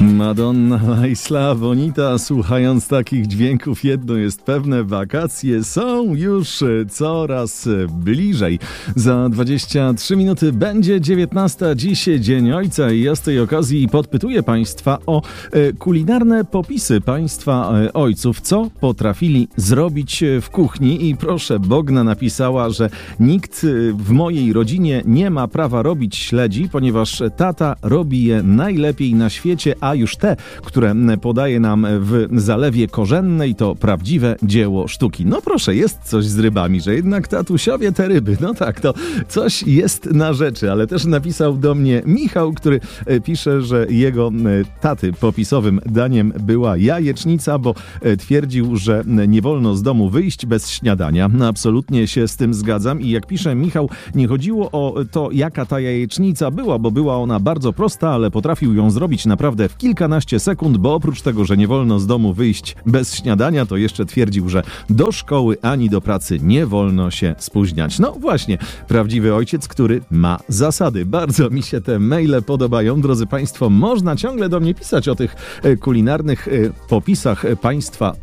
Madonna, La Isla Bonita. Słuchając takich dźwięków, jedno jest pewne, wakacje są już coraz bliżej. Za 23 minuty będzie 19. Dziś Dzień Ojca i ja z tej okazji podpytuję Państwa o kulinarne popisy Państwa ojców. Co potrafili zrobić w kuchni? I proszę, Bogna napisała, że nikt w mojej rodzinie nie ma prawa robić śledzi, ponieważ tata robi je najlepiej na świecie, a już te, które podaje nam w Zalewie Korzennej, to prawdziwe dzieło sztuki. No proszę, jest coś z rybami, że jednak tatusiowie te ryby, no tak, to coś jest na rzeczy, ale też napisał do mnie Michał, który pisze, że jego taty popisowym daniem była jajecznica, bo twierdził, że nie wolno z domu wyjść bez śniadania. No, absolutnie się z tym zgadzam i jak pisze Michał, nie chodziło o to, jaka ta jajecznica była, bo była ona bardzo prosta, ale potrafił ją zrobić naprawdę w kilkanaście sekund, bo oprócz tego, że nie wolno z domu wyjść bez śniadania, to jeszcze twierdził, że do szkoły ani do pracy nie wolno się spóźniać. No właśnie, prawdziwy ojciec, który ma zasady. Bardzo mi się te maile podobają. Drodzy Państwo, można ciągle do mnie pisać o tych kulinarnych popisach Państwa